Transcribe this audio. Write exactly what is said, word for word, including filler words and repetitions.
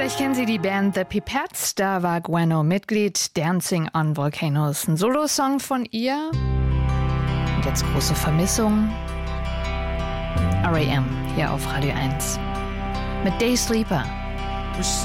Vielleicht kennen Sie die Band The Pipettes, da war Gwenno Mitglied. Dancing on Volcanoes, ein Solosong von ihr. Und jetzt große Vermissung. R E M hier auf Radio eins mit Day Sleeper.